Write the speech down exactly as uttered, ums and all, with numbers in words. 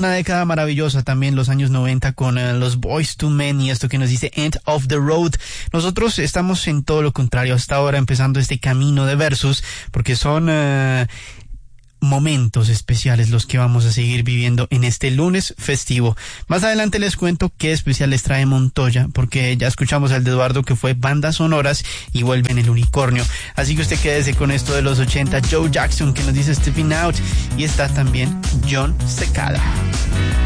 Una década maravillosa también, los años noventa, con uh, los Boyz two Men y esto que nos dice End of the Road. Nosotros estamos en todo lo contrario hasta ahora, empezando este camino de versus, porque son uh, momentos especiales los que vamos a seguir viviendo en este lunes festivo. Más adelante les cuento qué especial les trae Montoya, porque ya escuchamos al de Eduardo, que fue bandas sonoras, y vuelve en el unicornio. Así que usted quédese con esto de los ochenta, Joe Jackson, que nos dice Stepping Out, y está también John Cicada.